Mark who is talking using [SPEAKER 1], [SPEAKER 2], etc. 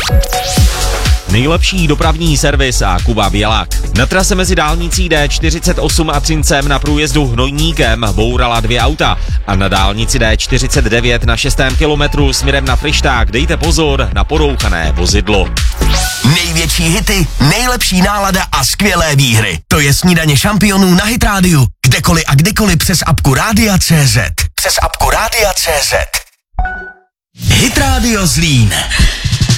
[SPEAKER 1] Nejlepší dopravní servis a Kuba Bělák. Na trase mezi dálnicí D48 a Třincem na průjezdu Hnojníkem bourala 2 auta a na dálnici D49 na 6. kilometru směrem na Fryšták dejte pozor na porouchané vozidlo.
[SPEAKER 2] Největší hity, nejlepší nálada a skvělé výhry. To je Snídaně šampionů na Hit Radio. Kdekoliv a kdykoliv přes apku Rádia.cz. Přes apku Rádia.cz. Hit Radio Zlín.